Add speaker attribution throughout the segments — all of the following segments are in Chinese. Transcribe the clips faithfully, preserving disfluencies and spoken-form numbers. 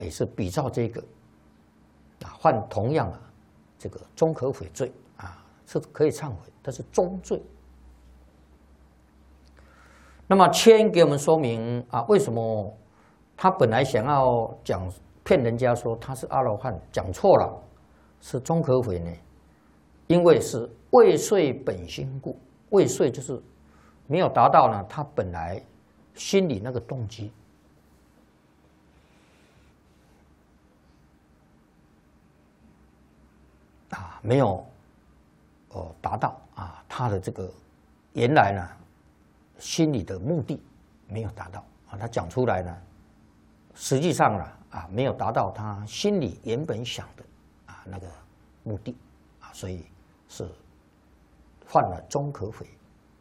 Speaker 1: 也是比照这个啊，犯同样啊这个中可悔罪啊，是可以忏悔，但是中罪。那么谦给我们说明啊，为什么他本来想要讲骗人家说他是阿罗汉，讲错了，是中可悔呢？因为是未遂本心故，未遂就是没有达到呢，他本来心里那个动机啊，没有哦达到啊，他的这个原来呢心里的目的没有达到啊，他讲出来呢，实际上呢啊没有达到他心里原本想的啊那个目的啊，所以是犯了中可悔。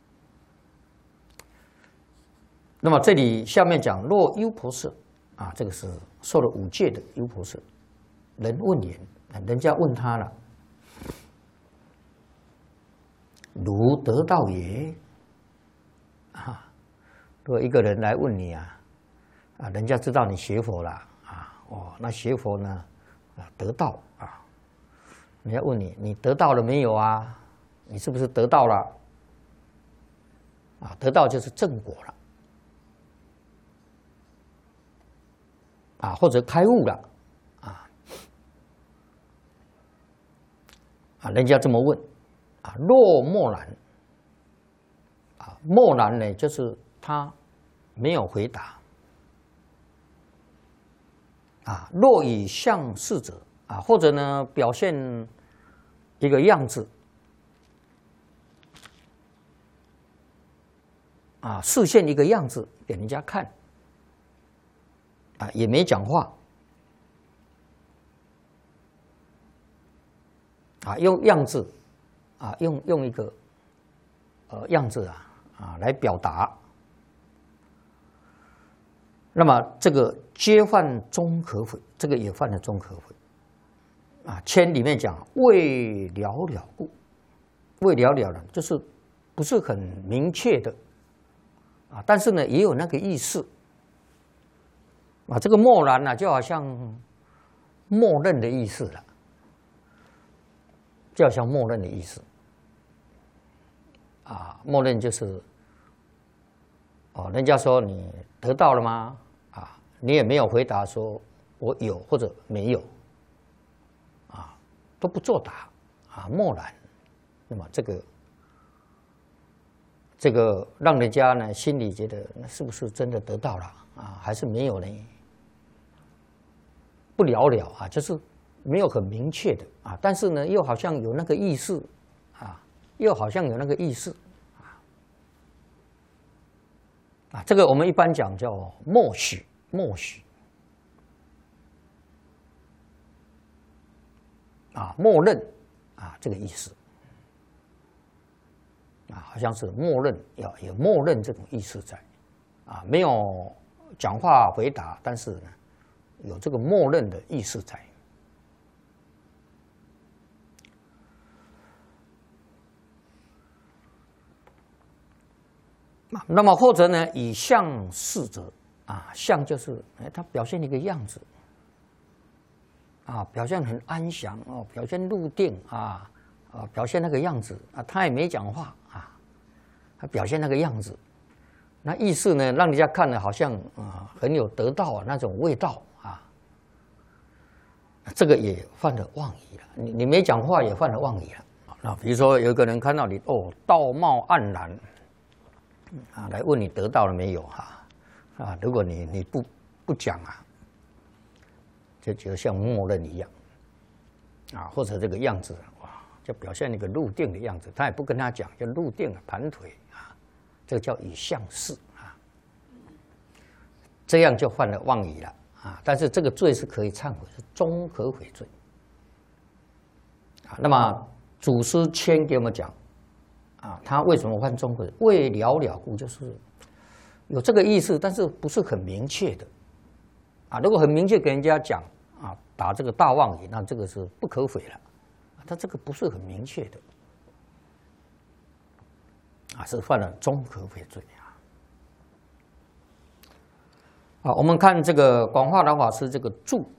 Speaker 1: 那么这里下面讲，若优婆塞啊，这个是受了五戒的优婆塞，人问言，人家问他了，汝得道也？啊，如果一个人来问你啊，啊，人家知道你学佛了啊，哦，那学佛呢，啊，得道啊，人家问你，你得道了没有啊？你是不是得道了？啊，得道就是正果了。啊，或者开悟了，啊，啊，人家这么问，啊，若默然，啊，默然呢，就是他没有回答，啊，若以相示者，啊，或者呢表现一个样子，啊，示现一个样子给人家看。啊，也没讲话，啊，用样子，啊，用用一个呃样子啊啊来表达。那么这个皆犯中可悔，这个也犯了中可悔。啊，谦里面讲未了了故，未了了了，就是不是很明确的，啊，但是呢也有那个意思。啊，这个默然呢、啊，就好像默认的意思了，就好像默认的意思。啊，默认就是，哦，人家说你得到了吗？啊，你也没有回答说我有或者没有，啊，都不作答，啊，默然。那么这个这个让人家呢心里觉得那是不是真的得到了啊，还是没有呢？不了了啊，就是没有很明确的啊，但是呢，又好像有那个意思啊，又好像有那个意思啊啊，这个我们一般讲叫默许，默许啊，默认啊，这个意思啊，好像是默认，要有默认这种意思在啊，没有讲话回答，但是呢。有这个默认的意识在，那么或者呢，以相示者啊，相就是哎，他表现一个样子啊，表现很安详哦，表现入定啊啊，表现那个样子啊，他也没讲话啊，他表现那个样子，那意思呢，让人家看了好像啊很有得道啊那种味道。这个也犯了妄语了，你你没讲话也犯了妄语了。那比如说有一个人看到你哦，道貌岸然，啊，来问你得到了没有哈？啊，如果你你不不讲啊，就就像默认一样，啊，或者这个样子哇，就表现那个入定的样子，他也不跟他讲，就入定了，盘腿啊，这个叫以相示啊，这样就犯了妄语了。啊，但是这个罪是可以忏悔，是中可悔罪。啊，那么祖师谦给我们讲，啊，他为什么犯中可悔？未了了故，就是有这个意思，但是不是很明确的。啊，如果很明确给人家讲啊，打这个大妄语，那这个是不可悔了。他这个不是很明确的，啊，是犯了中可悔罪啊。 好，我们看这个广化老法师这个注